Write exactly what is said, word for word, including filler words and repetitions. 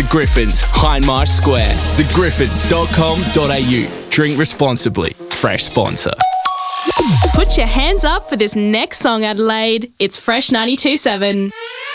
Griffins, Hindmarsh Square. the griffins dot com dot a u. Drink responsibly. Fresh sponsor. Put your hands up for this next song, Adelaide. It's Fresh ninety-two point seven.